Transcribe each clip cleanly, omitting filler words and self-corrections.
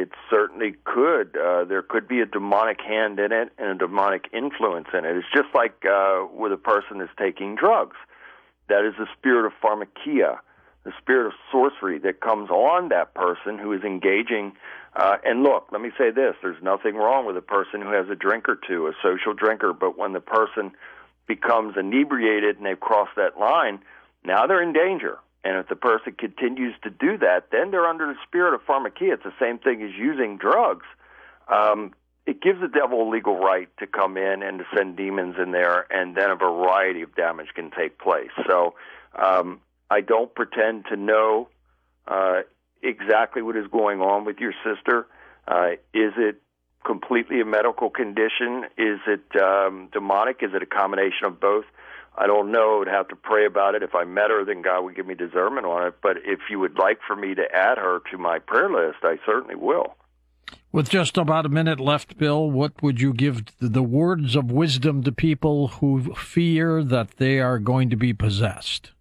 It certainly could. There could be a demonic hand in it and a demonic influence in it. It's just like with a person that's taking drugs. That is the spirit of pharmakia, the spirit of sorcery that comes on that person who is engaging. And look, let me say this. There's nothing wrong with a person who has a drink or two, a social drinker, but when the person becomes inebriated and they've crossed that line, now they're in danger. And if the person continues to do that, then they're under the spirit of pharmakia. It's the same thing as using drugs. It gives the devil a legal right to come in and to send demons in there, and then a variety of damage can take place. So I don't pretend to know exactly what is going on with your sister. Is it completely a medical condition? Is it demonic? Is it a combination of both? I don't know. I would have to pray about it. If I met her, then God would give me discernment on it. But if you would like for me to add her to my prayer list, I certainly will. With just about a minute left, Bill, what would you give the words of wisdom to people who fear that they are going to be possessed?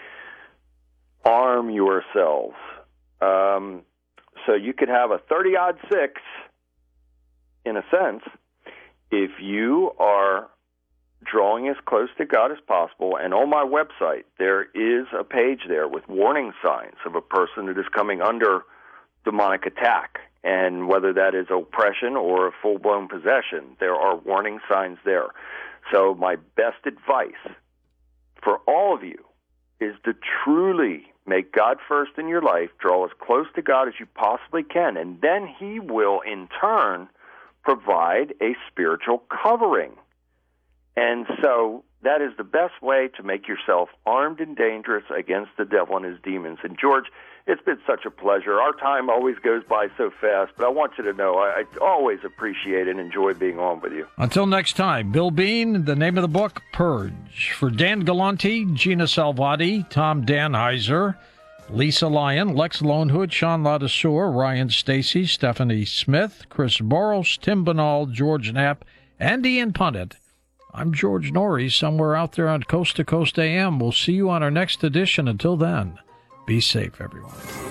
Arm yourselves. So you could have a 30-odd 6, in a sense, if you are drawing as close to God as possible. And on my website, there is a page there with warning signs of a person that is coming under demonic attack. And whether that is oppression or a full-blown possession, there are warning signs there. So my best advice for all of you is to truly make God first in your life, draw as close to God as you possibly can, and then He will, in turn, provide a spiritual covering. And so that is the best way to make yourself armed and dangerous against the devil and his demons. And George, it's been such a pleasure. Our time always goes by so fast, but I want you to know I always appreciate and enjoy being on with you. Until next time, Bill Bean, the name of the book, Purge. For Dan Galante, Gina Salvati, Tom Danheiser, Lisa Lyon, Lex Lonehood, Sean Ladesseur, Ryan Stacy, Stephanie Smith, Chris Boros, Tim Banal, George Knapp, and Ian Punnett, I'm George Norrie, somewhere out there on Coast to Coast AM. We'll see you on our next edition. Until then, be safe, everyone.